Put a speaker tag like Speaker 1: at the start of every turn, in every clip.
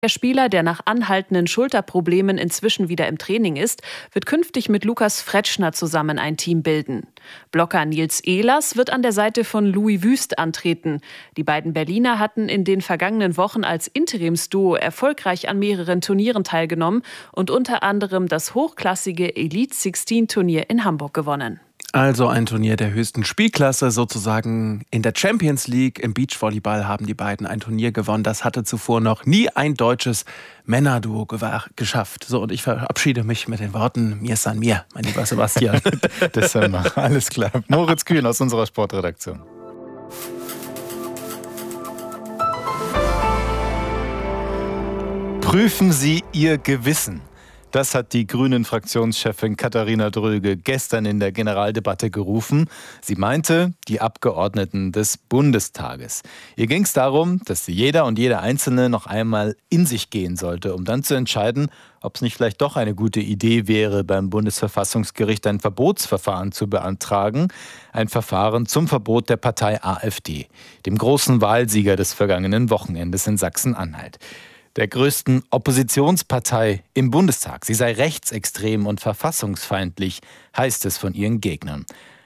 Speaker 1: Der Spieler, der nach anhaltenden Schulterproblemen inzwischen wieder im Training ist, wird künftig mit Lukas Fretschner zusammen ein Team bilden. Blocker Nils Ehlers wird an der Seite von Louis Wüst antreten. Die beiden Berliner hatten in den vergangenen Wochen als Interimsduo erfolgreich an mehreren Turnieren teilgenommen und unter anderem das hochklassige Elite 16 Turnier in Hamburg gewonnen.
Speaker 2: Also ein Turnier der höchsten Spielklasse, sozusagen in der Champions League. Im Beachvolleyball haben die beiden ein Turnier gewonnen. Das hatte zuvor noch nie ein deutsches Männerduo geschafft. So, und ich verabschiede mich mit den Worten Mir san mir, mein lieber Sebastian.
Speaker 3: Das hören wir. Alles klar. Moritz Kühn aus unserer Sportredaktion. Prüfen Sie Ihr Gewissen. Das hat die Grünen-Fraktionschefin Katharina Dröge gestern in der Generaldebatte gerufen. Sie meinte, die Abgeordneten des Bundestages. Ihr ging es darum, dass jeder und jede Einzelne noch einmal in sich gehen sollte, um dann zu entscheiden, ob es nicht vielleicht doch eine gute Idee wäre, beim Bundesverfassungsgericht ein Verbotsverfahren zu beantragen. Ein Verfahren zum Verbot der Partei AfD, dem großen Wahlsieger des vergangenen Wochenendes in Sachsen-Anhalt. Der größten Oppositionspartei im Bundestag. Sie sei rechtsextrem und verfassungsfeindlich, heißt es von ihren Gegnern.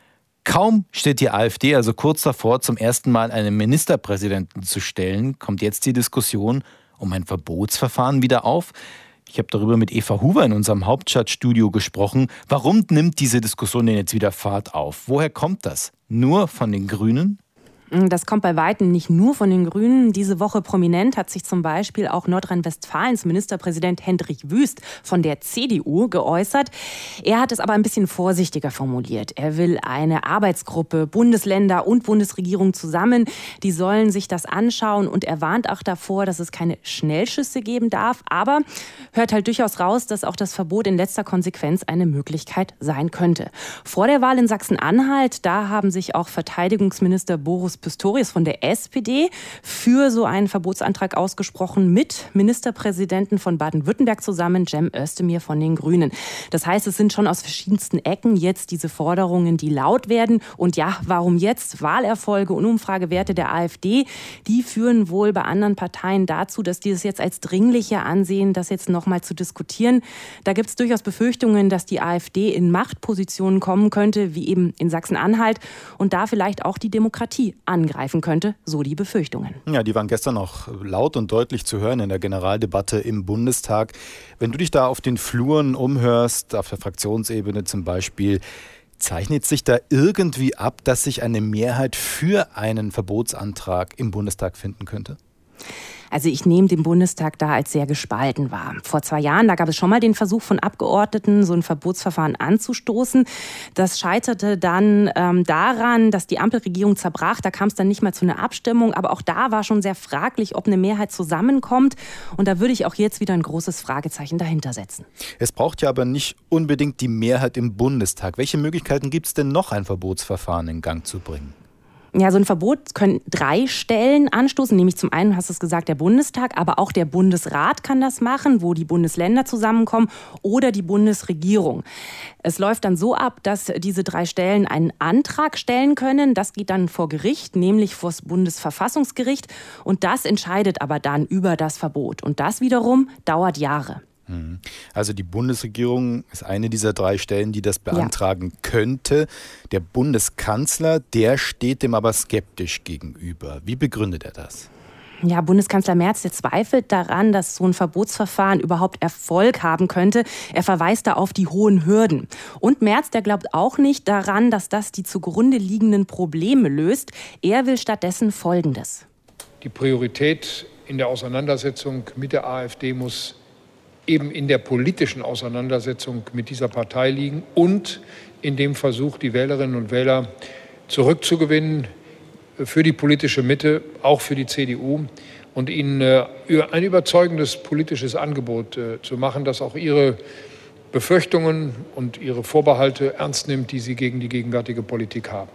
Speaker 3: Kaum steht die AfD also kurz davor, zum ersten Mal einen Ministerpräsidenten zu stellen, kommt jetzt die Diskussion um ein Verbotsverfahren wieder auf. Ich habe darüber mit Eva Huber in unserem Hauptstadtstudio gesprochen. Warum nimmt diese Diskussion denn jetzt wieder Fahrt auf? Woher kommt das? Nur von den Grünen?
Speaker 4: Das kommt bei weitem nicht nur von den Grünen. Diese Woche prominent hat sich zum Beispiel auch Nordrhein-Westfalens Ministerpräsident Hendrik Wüst von der CDU geäußert. Er hat es aber ein bisschen vorsichtiger formuliert. Er will eine Arbeitsgruppe, Bundesländer und Bundesregierung zusammen. Die sollen sich das anschauen und er warnt auch davor, dass es keine Schnellschüsse geben darf. Aber hört halt durchaus raus, dass auch das Verbot in letzter Konsequenz eine Möglichkeit sein könnte. Vor der Wahl in Sachsen-Anhalt, da haben sich auch Verteidigungsminister Boris Pistorius von der SPD für so einen Verbotsantrag ausgesprochen, mit Ministerpräsidenten von Baden-Württemberg zusammen, Cem Özdemir von den Grünen. Das heißt, es sind schon aus verschiedensten Ecken jetzt diese Forderungen, die laut werden. Und ja, warum jetzt? Wahlerfolge und Umfragewerte der AfD, die führen wohl bei anderen Parteien dazu, dass die es jetzt als dringlicher ansehen, das jetzt nochmal zu diskutieren. Da gibt es durchaus Befürchtungen, dass die AfD in Machtpositionen kommen könnte, wie eben in Sachsen-Anhalt, und da vielleicht auch die Demokratie angreifen könnte, so die Befürchtungen.
Speaker 3: Ja, die waren gestern auch laut und deutlich zu hören in der Generaldebatte im Bundestag. Wenn du dich da auf den Fluren umhörst, auf der Fraktionsebene zum Beispiel, zeichnet sich da irgendwie ab, dass sich eine Mehrheit für einen Verbotsantrag im Bundestag finden könnte?
Speaker 4: Also ich nehme den Bundestag da als sehr gespalten wahr. Vor 2 Jahren, da gab es schon mal den Versuch von Abgeordneten, so ein Verbotsverfahren anzustoßen. Das scheiterte dann daran, dass die Ampelregierung zerbrach. Da kam es dann nicht mal zu einer Abstimmung. Aber auch da war schon sehr fraglich, ob eine Mehrheit zusammenkommt. Und da würde ich auch jetzt wieder ein großes Fragezeichen dahinter setzen.
Speaker 3: Es braucht ja aber nicht unbedingt die Mehrheit im Bundestag. Welche Möglichkeiten gibt es denn noch, ein Verbotsverfahren in Gang zu bringen?
Speaker 4: Ja, so ein Verbot können 3 Stellen anstoßen, nämlich zum einen, hast du es gesagt, der Bundestag, aber auch der Bundesrat kann das machen, wo die Bundesländer zusammenkommen, oder die Bundesregierung. Es läuft dann so ab, dass diese 3 Stellen einen Antrag stellen können. Das geht dann vor Gericht, nämlich vor das Bundesverfassungsgericht. Und das entscheidet aber dann über das Verbot. Und das wiederum dauert Jahre.
Speaker 3: Also die Bundesregierung ist eine dieser 3 Stellen, die das beantragen könnte. Der Bundeskanzler, der steht dem aber skeptisch gegenüber. Wie begründet er das?
Speaker 4: Ja, Bundeskanzler Merz, der zweifelt daran, dass so ein Verbotsverfahren überhaupt Erfolg haben könnte. Er verweist da auf die hohen Hürden. Und Merz, der glaubt auch nicht daran, dass das die zugrunde liegenden Probleme löst. Er will stattdessen Folgendes.
Speaker 5: Die Priorität in der Auseinandersetzung mit der AfD muss eben in der politischen Auseinandersetzung mit dieser Partei liegen und in dem Versuch, die Wählerinnen und Wähler zurückzugewinnen für die politische Mitte, auch für die CDU, und ihnen ein überzeugendes politisches Angebot zu machen, das auch ihre Befürchtungen und ihre Vorbehalte ernst nimmt, die sie gegen die gegenwärtige Politik haben.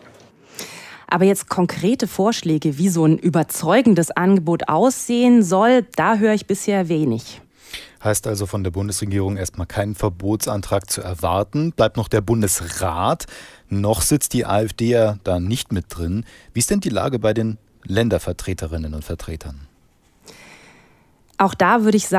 Speaker 4: Aber jetzt konkrete Vorschläge, wie so ein überzeugendes Angebot aussehen soll, da höre ich bisher wenig.
Speaker 3: Heißt also von der Bundesregierung erstmal keinen Verbotsantrag zu erwarten. Bleibt noch der Bundesrat. Noch sitzt die AfD ja da nicht mit drin. Wie ist denn die Lage bei den Ländervertreterinnen und Vertretern?
Speaker 4: Auch da würde ich sagen,